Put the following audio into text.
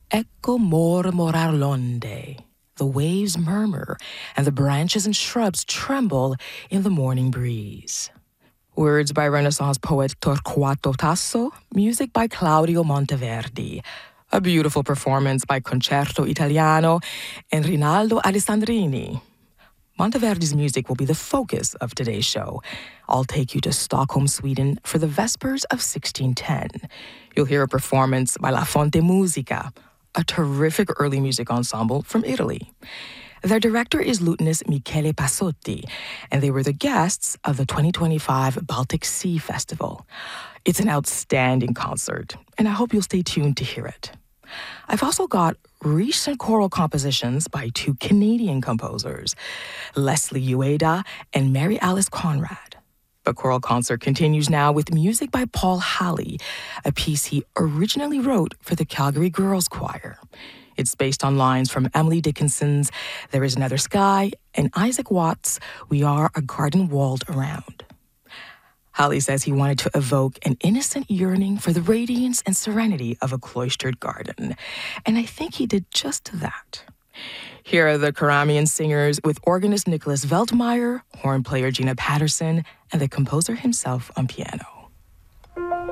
Ecco mormorar l'onde. The waves murmur, and the branches and shrubs tremble in the morning breeze. Words by Renaissance poet Torquato Tasso, music by Claudio Monteverdi. A beautiful performance by Concerto Italiano and Rinaldo Alessandrini. Monteverdi's music will be the focus of today's show. I'll take you to Stockholm, Sweden for the Vespers of 1610. You'll hear a performance by La Fonte Musica, a terrific early music ensemble from Italy. Their director is lutenist Michele Passotti, and they were the guests of the 2025 Baltic Sea Festival. It's an outstanding concert, and I hope you'll stay tuned to hear it. I've also got recent choral compositions by two Canadian composers, Leslie Ueda and Mary Alice Conrad. The choral concert continues now with music by Paul Halley, a piece he originally wrote for the Calgary Girls Choir. It's based on lines from Emily Dickinson's There Is Another Sky and Isaac Watts' We Are a Garden Walled Around. Halley says he wanted to evoke an innocent yearning for the radiance and serenity of a cloistered garden, and I think he did just that. Here are the Karamian singers with organist Nicholas Veltmeyer, horn player Gina Patterson, and the composer himself on piano.